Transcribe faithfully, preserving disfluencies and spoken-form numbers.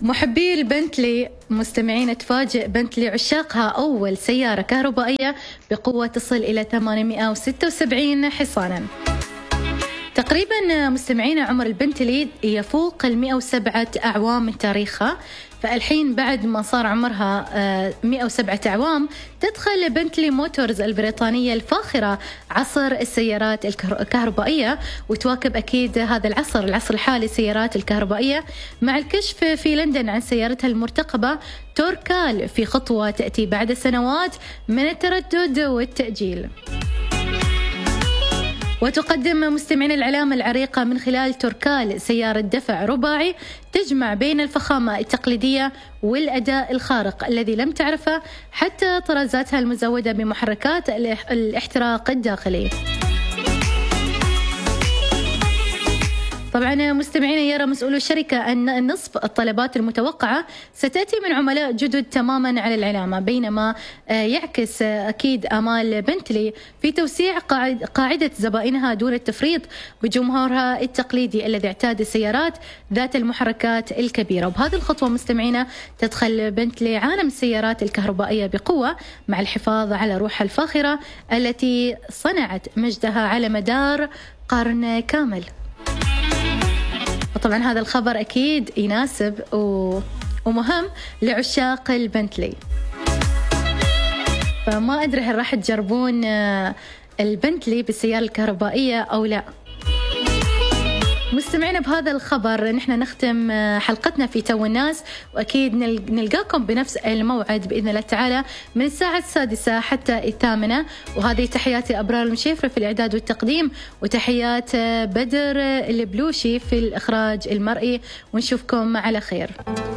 محبي البنتلي مستمعين، تفاجئ بنتلي عشاقها أول سيارة كهربائية بقوة تصل إلى ثمانمئة وستة وسبعين حصاناً. تقريباً مستمعين عمر البنتلي يفوق المئة وسبعة أعوام من تاريخها، فالحين بعد ما صار عمرها مئة وسبعة أعوام تدخل بنتلي موتورز البريطانية الفاخرة عصر السيارات الكهربائية، وتواكب أكيد هذا العصر العصر الحالي السيارات الكهربائية مع الكشف في لندن عن سيارتها المرتقبة توركال في خطوة تأتي بعد سنوات من التردد والتأجيل. وتقدم مستمعين العلامة العريقة من خلال توركال سيارة دفع رباعي تجمع بين الفخامة التقليدية والأداء الخارق الذي لم تعرفه حتى طرازاتها المزودة بمحركات الاحتراق الداخلي. طبعا مستمعين، يرى مسؤولو الشركة أن نصف الطلبات المتوقعة ستأتي من عملاء جدد تماما على العلامة، بينما يعكس أكيد آمال بنتلي في توسيع قاعدة زبائنها دون التفريط بجمهورها التقليدي الذي اعتاد السيارات ذات المحركات الكبيرة. وبهذه الخطوة مستمعين تدخل بنتلي عالم السيارات الكهربائية بقوة مع الحفاظ على روحها الفاخرة التي صنعت مجدها على مدار قرن كامل. وطبعا هذا الخبر أكيد يناسب ومهم لعشاق البنتلي، فما أدري هل راح تجربون البنتلي بالسيارة الكهربائية أو لا. مستمعين، بهذا الخبر نحن نختم حلقتنا في تو الناس، وأكيد نلقاكم بنفس الموعد بإذن الله تعالى من الساعة السادسة حتى الثامنة. وهذه تحياتي أبرار المشيفرة في الإعداد والتقديم، وتحيات بدر البلوشي في الإخراج المرئي، ونشوفكم على خير.